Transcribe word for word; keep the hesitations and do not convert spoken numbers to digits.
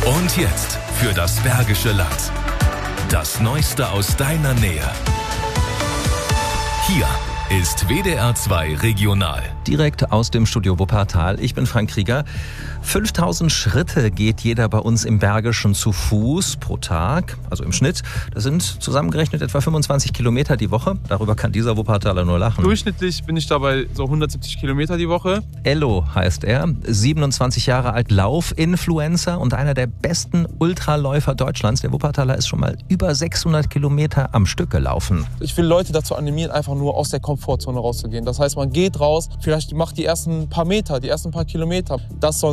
Und jetzt für das Bergische Land. Das Neueste aus deiner Nähe. Hier ist W D R zwei Regional. Direkt aus dem Studio Wuppertal. Ich bin Frank Krieger. fünftausend Schritte geht jeder bei uns im Bergischen zu Fuß pro Tag, also im Schnitt. Das sind zusammengerechnet etwa fünfundzwanzig Kilometer die Woche. Darüber kann dieser Wuppertaler nur lachen. Durchschnittlich bin ich dabei so hundertsiebzig Kilometer die Woche. Ello heißt er, siebenundzwanzig Jahre alt, Laufinfluencer und einer der besten Ultraläufer Deutschlands. Der Wuppertaler ist schon mal über sechshundert Kilometer am Stück gelaufen. Ich will Leute dazu animieren, einfach nur aus der Komfortzone rauszugehen. Das heißt, man geht raus, vielleicht macht die ersten paar Meter, die ersten paar Kilometer. Das soll